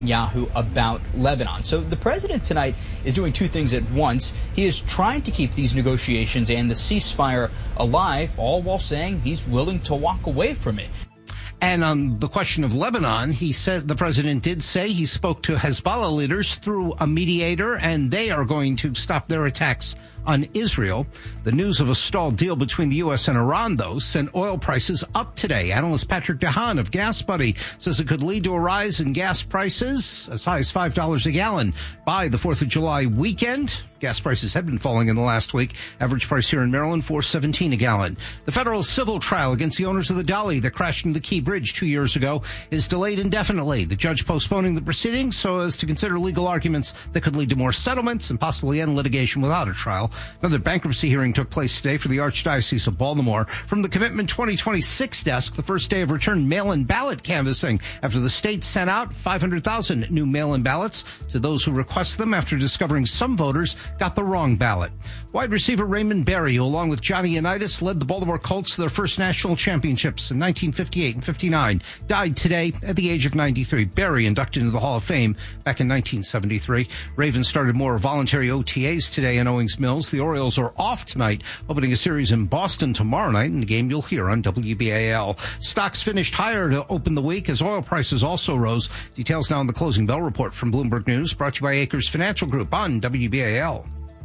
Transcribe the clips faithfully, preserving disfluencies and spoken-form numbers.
Netanyahu about Lebanon. So the president tonight is doing two things at once. He is trying to keep these negotiations and the ceasefire alive, all while saying he's willing to walk away from it. And on the question of Lebanon, he said the president did say he spoke to Hezbollah leaders through a mediator, and they are going to stop their attacks on Israel. The news of a stalled deal between the U S and Iran, though, sent oil prices up today. Analyst Patrick DeHaan of Gas Buddy says it could lead to a rise in gas prices as high as five dollars a gallon by the fourth of July weekend. Gas prices have been falling in the last week. Average price here in Maryland, four seventeen a gallon. The federal civil trial against the owners of the Dolly that crashed into the Key Bridge two years ago is delayed indefinitely. The judge postponing the proceedings so as to consider legal arguments that could lead to more settlements and possibly end litigation without a trial. Another bankruptcy hearing took place today for the Archdiocese of Baltimore. From the Commitment twenty twenty-six desk, the first day of return mail-in ballot canvassing after the state sent out five hundred thousand new mail-in ballots to those who request them after discovering some voters got the wrong ballot. Wide receiver Raymond Berry, who along with Johnny Unitas led the Baltimore Colts to their first national championships in nineteen fifty-eight and fifty-nine, died today at the age of ninety-three. Berry inducted into the Hall of Fame back in nineteen seventy-three. Ravens started more voluntary O T As today in Owings Mills. The Orioles are off tonight, opening a series in Boston tomorrow night in the game you'll hear on W B A L. Stocks finished higher to open the week as oil prices also rose. Details now in the Closing Bell Report from Bloomberg News, brought to you by Acres Financial Group on W B A L.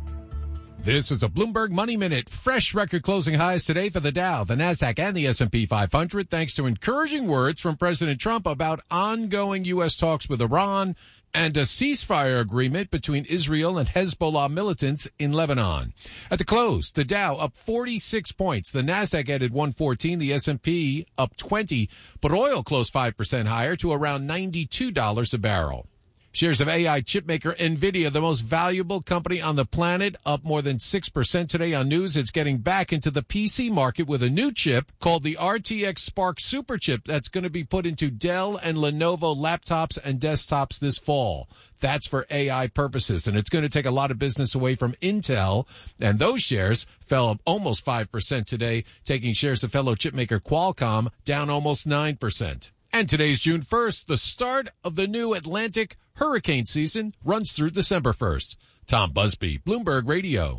This is a Bloomberg Money Minute. Fresh record closing highs today for the Dow, the Nasdaq, and the S and P five hundred, thanks to encouraging words from President Trump about ongoing U S talks with Iran and a ceasefire agreement between Israel and Hezbollah militants in Lebanon. At the close, the Dow up forty-six points. The Nasdaq added one fourteen, the S and P up twenty, but oil closed five percent higher to around ninety-two dollars a barrel. Shares of A I chipmaker NVIDIA, the most valuable company on the planet, up more than six percent today on news. It's getting back into the P C market with a new chip called the R T X Spark Superchip that's going to be put into Dell and Lenovo laptops and desktops this fall. That's for A I purposes, and it's going to take a lot of business away from Intel, and those shares fell almost five percent today, taking shares of fellow chipmaker Qualcomm down almost nine percent. And today's June first, the start of the new Atlantic hurricane season runs through December first. Tom Busby, Bloomberg Radio.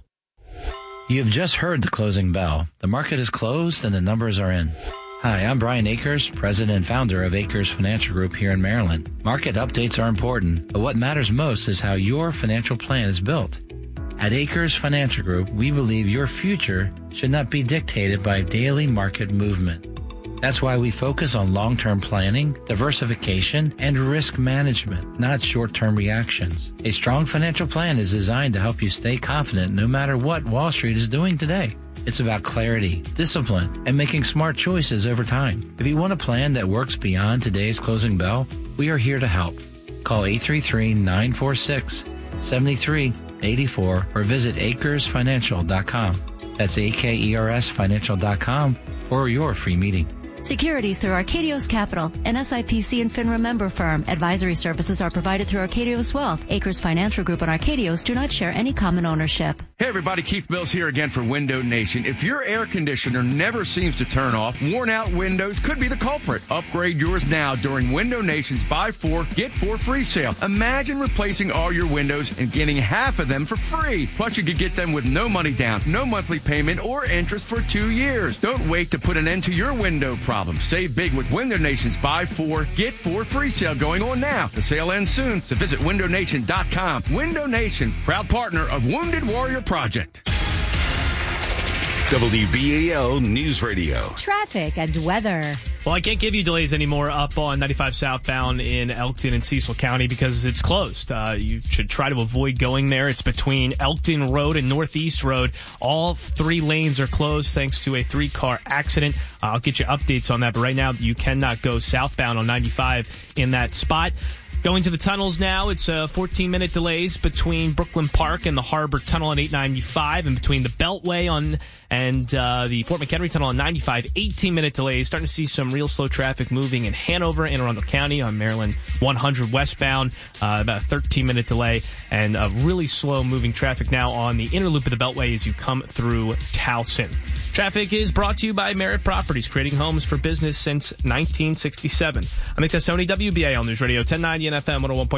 You have just heard the closing bell. The market is closed and the numbers are in. Hi, I'm Brian Akers, president and founder of Akers Financial Group here in Maryland. Market updates are important, but what matters most is how your financial plan is built. At Akers Financial Group, we believe your future should not be dictated by daily market movement. That's why we focus on long-term planning, diversification, and risk management, not short-term reactions. A strong financial plan is designed to help you stay confident no matter what Wall Street is doing today. It's about clarity, discipline, and making smart choices over time. If you want a plan that works beyond today's closing bell, we are here to help. Call eight three three, nine four six, seven three eight four or visit acres financial dot com. That's A K E R S financial dot com for your free meeting. Securities through Arcadios Capital, an S I P C and FINRA member firm. Advisory services are provided through Arcadios Wealth. Acres Financial Group and Arcadios do not share any common ownership. Hey everybody, Keith Mills here again for Window Nation. If your air conditioner never seems to turn off, worn out windows could be the culprit. Upgrade yours now during Window Nation's Buy Four, Get Four free sale. Imagine replacing all your windows and getting half of them for free. Plus you could get them with no money down, no monthly payment, or interest for two years. Don't wait to put an end to your window problem. Save big with Window Nation's Buy Four, Get Four free sale going on now. The sale ends soon, so visit window nation dot com. Window Nation, proud partner of Wounded Warrior Project. W B A L News Radio. Traffic and weather. Well, I can't give you delays anymore up on ninety-five southbound in Elkton and Cecil County because it's closed. Uh, you should try to avoid going there. It's between Elkton Road and Northeast Road. All three lanes are closed thanks to a three-car accident. Uh, I'll get you updates on that, but right now you cannot go southbound on ninety-five in that spot. Going to the tunnels now, it's uh, fourteen-minute delays between Brooklyn Park and the Harbor Tunnel on eight ninety-five, and between the Beltway on and uh, the Fort McHenry Tunnel on ninety-five, eighteen-minute delays. Starting to see some real slow traffic moving in Hanover, Anne Arundel County on Maryland one hundred westbound, uh, about a thirteen-minute delay, and uh, really slow moving traffic now on the inner loop of the Beltway as you come through Towson. Traffic is brought to you by Merit Properties, creating homes for business since nineteen sixty-seven. I'm Nick Testoni, W B A L News Radio ten ninety W N F M one oh one point